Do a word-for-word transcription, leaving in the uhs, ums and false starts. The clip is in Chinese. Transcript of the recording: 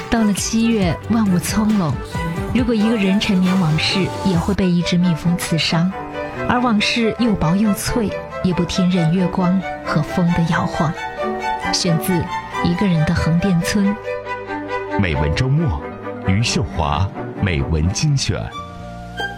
到了七月，万物葱茏，如果一个人陈年往事，也会被一只蜜蜂刺伤，而往事又薄又脆，也不听任月光和风的摇晃。选自《一个人的横店村》。 美文周末，余秀华美文精选。